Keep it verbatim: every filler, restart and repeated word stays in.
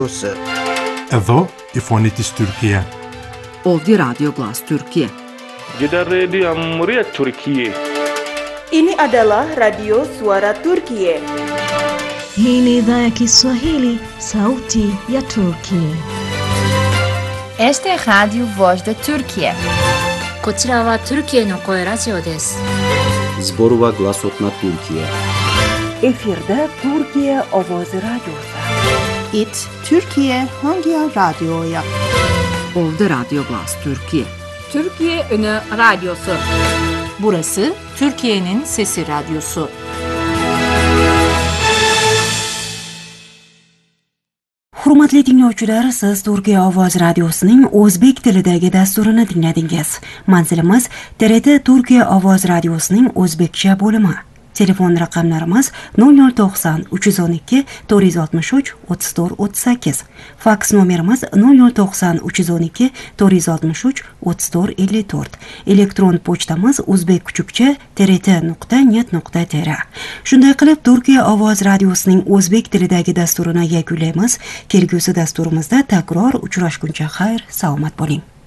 Εδώ η φωνή της Τουρκία. Ovdje Radio Glas Türkiye. Gidan rediyon muryar Turkiye. Ini adalah Radio Suara Turkiye. Hii ni idhaa ya Kiswahili, sauti ya Turkiye. Este es Radio Voz de Turkiye. こちらはトルキエの声ラジオです。 Zborova Glasotna Türkiye. Efirde Türkiye Ovozi Radyosu. It Türkiye Hangi Radyo'ya? Ovdje Radio Glas Türkiye. Türkiye Ünü Radyosu. Burası Türkiye'nin Sesi Radyosu. Hurmatli tinglovchilar, siz Turkiya Ovoz Radiosining o'zbek tilidagi dasturini tingladingiz. Manzilimiz T R T Turkiya Ovoz Radiosining o'zbekcha bo'limi. Telefon raqamlarimiz nol nol to'qson uch yuz o'n ikki to'rt yuz oltmish uch o'ttiz to'rt o'ttiz sakkiz. Faks nomerimiz nol nol to'qson uch yuz o'n ikki to'rt yuz oltmish uch o'ttiz to'rt ellik to'rt. Elektron pochtamiz o'zbekkuchukcha t r t nuqta net nuqta t r. Shunday qilib Turkiya Ovoz Radiosining o'zbek tilidagi dasturini yakunlaymiz. Kelgusi dasturimizda takror uchrashguncha xayr, salomat bo'ling.